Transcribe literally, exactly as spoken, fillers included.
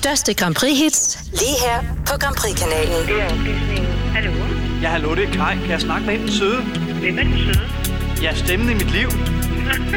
største Grand Prix-hits, lige her på Grand Prix-kanalen. Det er opvisningen. Hallo? Ja, hallo, det er Kai. Kan jeg snakke med en søde? Hvem er den søde? Ja, stemmen i mit liv.